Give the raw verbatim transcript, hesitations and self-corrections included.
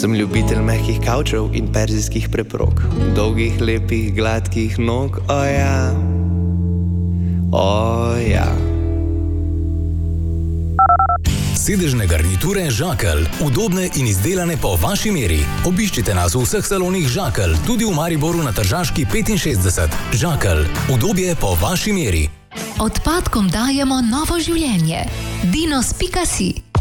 Sem ljubitelj mehkih kavčev in perzijskih preprog, dolgih, lepih, gladkih nog, o ja, o ja. Sedežne garniture Žakelj, udobne in izdelane po vaši meri. Obiščite nas v vseh salonih Žakelj, tudi v Mariboru na Tržaški petinšestdeset. Žakelj, udobje po vaši meri. Odpadkom dajemo novo življenje. dinos pika si